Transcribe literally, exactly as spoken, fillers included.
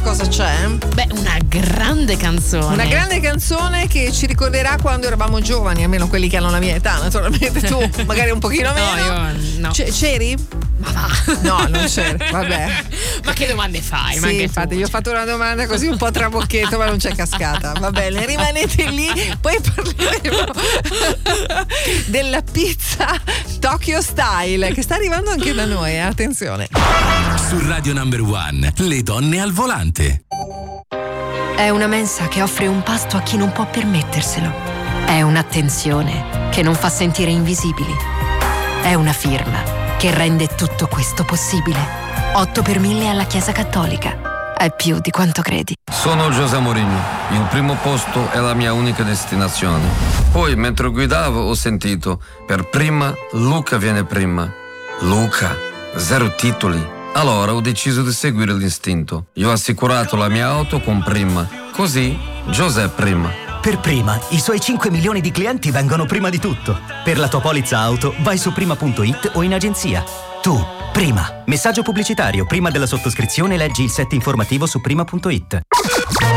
cosa c'è? Beh, una grande canzone. Una grande canzone che ci ricorderà quando eravamo giovani, almeno quelli che hanno la mia età, naturalmente. Tu magari un pochino meno. No, io no. C- c'eri? Ma va. No, non c'eri, vabbè. Ma che domande fai? Sì, ma anche infatti, tu. io ho fatto una domanda così un po' trabocchetto, ma non c'è cascata. Va bene, rimanete lì, poi parleremo della pizza Tokyo Style, che sta arrivando anche da noi, eh? Attenzione. Su Radio Number One, le donne al volante. È una mensa che offre un pasto a chi non può permetterselo. È un'attenzione che non fa sentire invisibili. È una firma che rende tutto questo possibile. otto per mille alla Chiesa Cattolica. È più di quanto credi. Sono José Mourinho. Il primo posto è la mia unica destinazione. Poi, mentre guidavo, ho sentito: per prima, Luca viene prima. Luca, zero titoli. Allora ho deciso di seguire l'istinto. Io ho assicurato la mia auto con Prima. Così, José prima. Per Prima, i suoi cinque milioni di clienti vengono prima di tutto. Per la tua polizza auto, vai su prima punto it o in agenzia. Tu, Prima. Messaggio pubblicitario. Prima della sottoscrizione leggi il set informativo su prima punto it.